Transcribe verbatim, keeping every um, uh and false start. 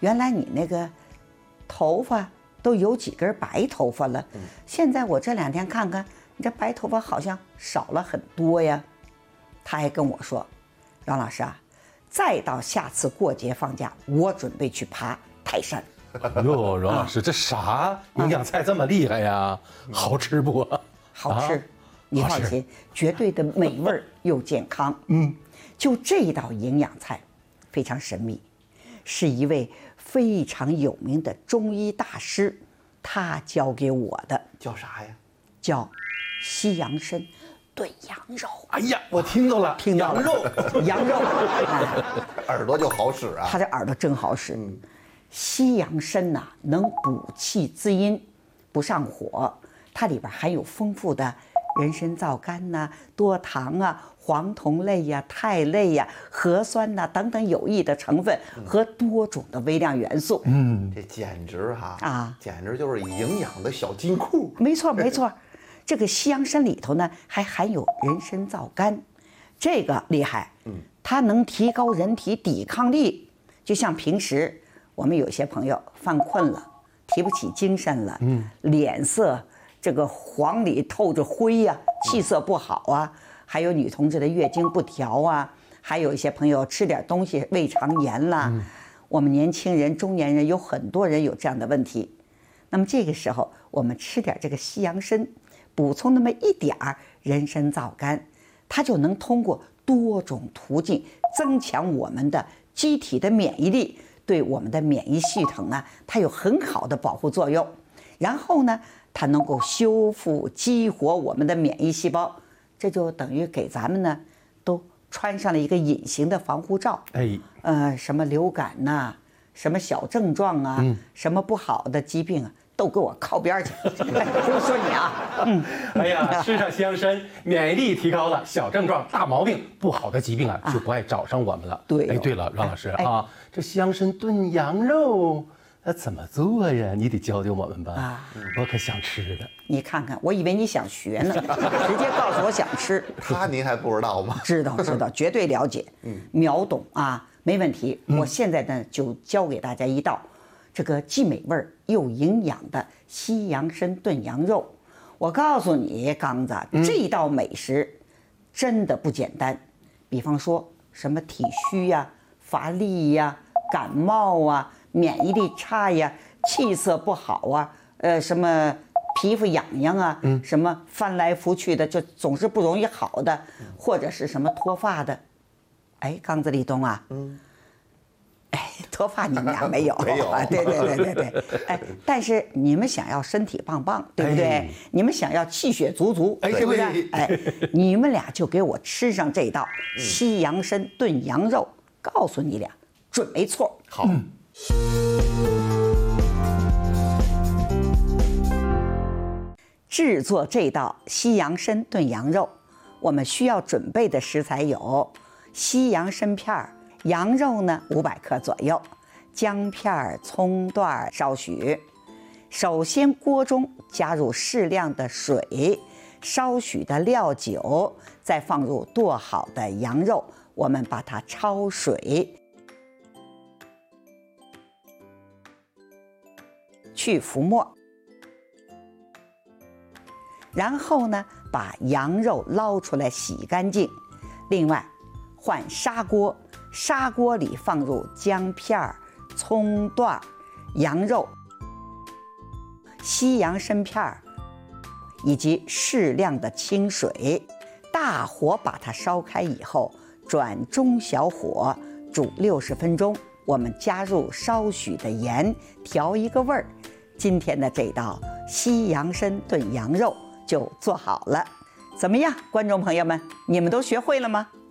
原来你那个头发都有几根白头发了，现在我这两天看看，你这白头发好像少了很多呀。他还跟我说，阮老师啊，再到下次过节放假，我准备去爬泰山。 哟，阮老师，这啥营养菜这么厉害呀？好吃不？ 好吃，你放心，绝对的美味又健康。嗯，就这一道营养菜，非常神秘，是一位非常有名的中医大师，他教给我的。 叫啥呀？ 叫西洋参炖羊肉。 哎呀，我听到了， 听到了， 羊肉， 羊肉，哎， 耳朵就好使啊。 他这耳朵真好使。嗯，西洋参呐、啊，能补气滋阴，不上火。它里边含有丰富的人参皂苷呐、啊、多糖啊、黄酮类呀、啊、肽类呀、啊、核酸呐、啊、等等有益的成分和多种的微量元素。 嗯，这简直哈啊， 简直就是营养的小金库。 没错，没错。这个西洋参里头呢，还含有人参皂苷，这个厉害。嗯，它能提高人体抵抗力。就像平时我们有些朋友犯困了，提不起精神了，嗯，脸色这个黄里透着灰呀、啊，气色不好啊，还有女同志的月经不调啊，还有一些朋友吃点东西胃肠炎啦。嗯、我们年轻人、中年人有很多人有这样的问题。那么这个时候，我们吃点这个西洋参，补充那么一点儿人参皂苷，它就能通过多种途径增强我们的机体的免疫力，对我们的免疫系统呢，它有很好的保护作用。然后呢，它能够修复激活我们的免疫细胞，这就等于给咱们呢都穿上了一个隐形的防护罩。哎，呃，什么流感呐、啊，什么小症状啊，嗯、什么不好的疾病啊，都给我靠边去。不是说你啊，嗯， 哎呀，吃上西洋参，免疫力提高了，小症状、大毛病、不好的疾病啊，就不爱找上我们了。 对， 哎，对了，阮老师啊，这西洋参炖羊肉。那怎么做呀？你得教教我们吧。啊，我可想吃的。 你看看，我以为你想学呢，直接告诉我想吃。 他您还不知道吗？ 知道知道，绝对了解，嗯，秒懂啊，没问题。我现在呢就教给大家一道，这个既美味又营养的西洋参炖羊肉。我告诉你，刚子，这道美食真的不简单。比方说什么体虚呀、乏力呀、感冒啊。免疫力差呀，气色不好啊，呃，什么皮肤痒痒啊，嗯，什么翻来覆去的，就总是不容易好的，或者是什么脱发的，哎，刚子立冬啊，嗯，哎，脱发你们俩没有， 没有， 对对对对对，哎，但是你们想要身体棒棒，对不对？哎、你们想要气血足足，哎，是不是？哎，你们俩就给我吃上这道西洋参炖羊肉，告诉你俩准没错。 好。嗯制作这道西洋参炖羊肉，我们需要准备的食材有西洋参片、羊肉呢五百克左右，姜片、葱段少许。首先，锅中加入适量的水，少许的料酒，再放入剁好的羊肉，我们把它焯水。去浮沫，然后呢，把羊肉捞出来洗干净。另外，换砂锅，砂锅里放入姜片、葱段、羊肉、西洋参片以及适量的清水，大火把它烧开以后，转中小火煮六十分钟。我们加入少许的盐，调一个味儿。今天的这道西洋参炖羊肉就做好了，怎么样，观众朋友们，你们都学会了吗？